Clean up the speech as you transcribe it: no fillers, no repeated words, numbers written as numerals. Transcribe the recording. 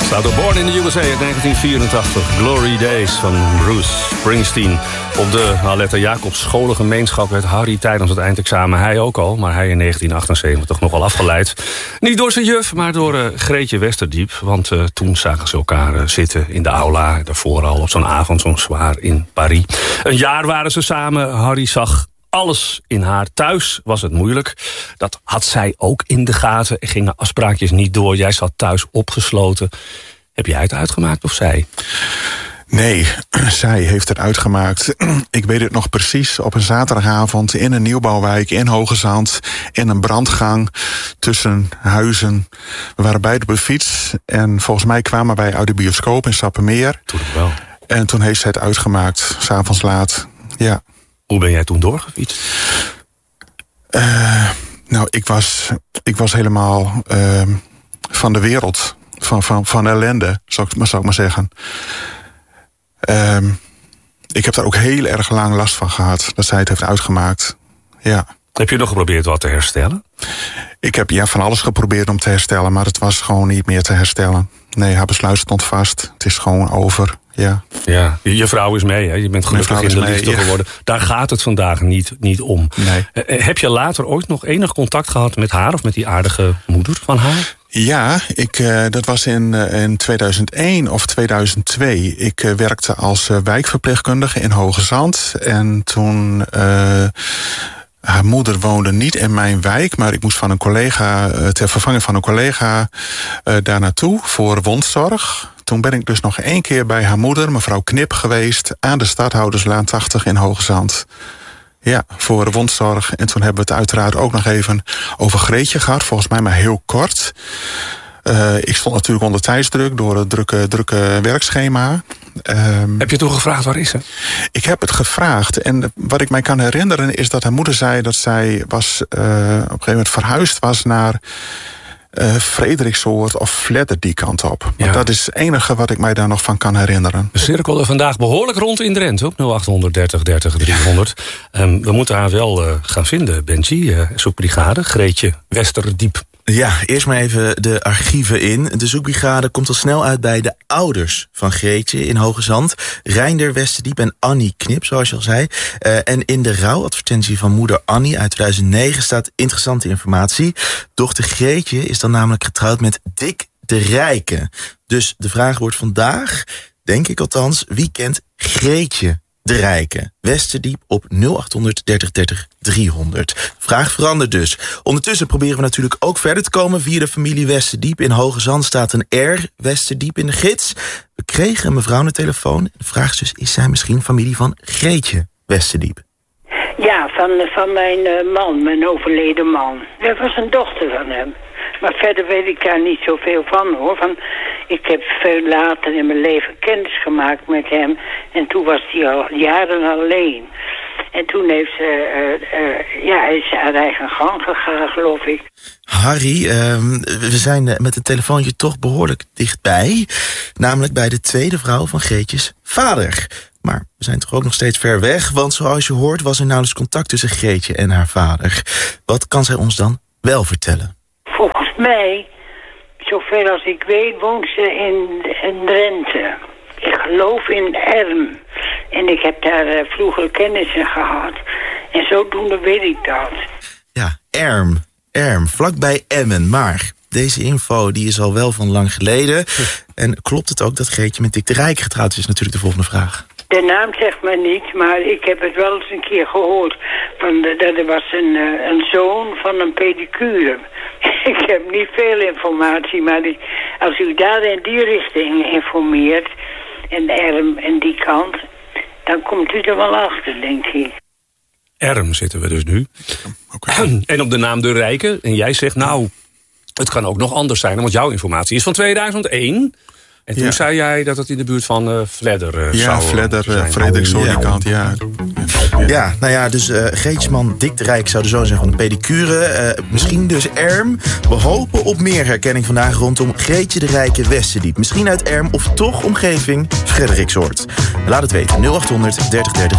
Staat op Born in the USA uit 1984. Glory Days van Bruce Springsteen. Op de Aletta Jacobs scholengemeenschap werd Harry tijdens het eindexamen, hij ook al, maar hij in 1978 nogal afgeleid. Niet door zijn juf, maar door Greetje Westerdiep. Want toen zagen ze elkaar zitten in de aula. Daarvoor al op zo'n avond, zo'n zwaar in Paris. Een jaar waren ze samen. Harry zag alles in haar. Thuis was het moeilijk. Dat had zij ook in de gaten. Er gingen afspraakjes niet door. Jij zat thuis opgesloten. Heb jij het uitgemaakt of zij? Nee, zij heeft het uitgemaakt. Ik weet het nog precies. Op een zaterdagavond in een nieuwbouwwijk in Hoge Zand. In een brandgang tussen huizen. We waren beide op de fiets. En volgens mij kwamen wij uit de bioscoop in Sappemeer. Toen wel. En toen heeft zij het uitgemaakt. 's Avonds laat. Ja. Hoe ben jij toen doorgefietst? Nou, ik was helemaal van de wereld. Van ellende, zou ik maar zeggen. Ik heb daar ook heel erg lang last van gehad. Dat zij het heeft uitgemaakt. Ja. Heb je nog geprobeerd wat te herstellen? Ik heb van alles geprobeerd om te herstellen. Maar het was gewoon niet meer te herstellen. Nee, haar besluit stond vast. Het is gewoon over. Ja. Ja, je vrouw is mee, hè? Je bent gelukkig in de liefde geworden. Daar gaat het vandaag niet om. Nee. Heb je later ooit nog enig contact gehad met haar of met die aardige moeder van haar? Ja, dat was in 2001 of 2002. Ik werkte als wijkverpleegkundige in Hoge Zand. En toen haar moeder woonde niet in mijn wijk, maar ik moest van een collega, ter vervanging van een collega, daar naartoe voor wondzorg. Toen ben ik dus nog 1 keer bij haar moeder, mevrouw Knip, geweest aan de Stadhouderslaan 80 in Hoge Zand. Ja, voor wondzorg. En toen hebben we het uiteraard ook nog even over Greetje gehad. Volgens mij maar heel kort. Ik stond natuurlijk onder tijdsdruk door het drukke werkschema. Heb je toen gevraagd, waar is ze? Ik heb het gevraagd. En wat ik mij kan herinneren is dat haar moeder zei dat zij was, op een gegeven moment verhuisd was naar Frederiksoord of Vledder, die kant op. Ja. Dat is het enige wat ik mij daar nog van kan herinneren. We cirkelen vandaag behoorlijk rond in Drenthe op 0800 30 30 300. We moeten haar wel gaan vinden, Benji. Zoekbrigade, Greetje Westerdiep. Ja, eerst maar even de archieven in. De zoekbrigade komt al snel uit bij de ouders van Greetje in Hoge Zand. Reinder Westerdiep en Annie Knip, zoals je al zei. En in de rouwadvertentie van moeder Annie uit 2009 staat interessante informatie. Dochter Greetje is dan namelijk getrouwd met Dick de Rijke. Dus de vraag wordt vandaag, denk ik althans, wie kent Greetje de Rijke? Westerdiep op 0800 30 30 300. Vraag verandert dus. Ondertussen proberen we natuurlijk ook verder te komen via de familie Westerdiep. In Hoge Zand staat een R, Westerdiep, in de gids. We kregen een mevrouw aan de telefoon. De vraag is dus, is zij misschien familie van Greetje Westerdiep? Ja, van mijn man, mijn overleden man. Dat was een dochter van hem. Maar verder weet ik daar niet zoveel van, hoor. Ik heb veel later in mijn leven kennis gemaakt met hem. En toen was hij al jaren alleen. En toen heeft is ze haar eigen gang gegaan, geloof ik. Harry, we zijn met een telefoontje toch behoorlijk dichtbij. Namelijk bij de tweede vrouw van Greetjes vader. Maar we zijn toch ook nog steeds ver weg. Want zoals je hoort was er nauwelijks contact tussen Greetje en haar vader. Wat kan zij ons dan wel vertellen? Volgens mij, zover als ik weet, woont ze in Drenthe. Ik geloof in Erm. En ik heb daar vroeger kennis in gehad. En zodoende weet ik dat. Ja, Erm, vlakbij Emmen. Maar deze info die is al wel van lang geleden. En klopt het ook dat Greetje met Dick de Rijk getrouwd is? Natuurlijk de volgende vraag. De naam zegt me niet, maar ik heb het wel eens een keer gehoord. Dat er was een zoon van een pedicure. Ik heb niet veel informatie, maar als u daar in die richting informeert, en die kant, dan komt u er wel achter, denk ik. Erm zitten we dus nu. Okay. En op de naam De Rijke. En jij zegt, nou, het kan ook nog anders zijn, want jouw informatie is van 2001. En toen zei jij dat het in de buurt van Vledder zou zijn. Ja, Vledder, Frederiksoord, die kant, ja. Ja, nou ja, dus Greetjesman Dick de Rijk zou de zoon zijn van een pedicure. Misschien dus Erm. We hopen op meer herkenning vandaag rondom Greetje de Rijke Westerdiep. Misschien uit Erm of toch omgeving Frederiksoord. Laat het weten, 0800 30 30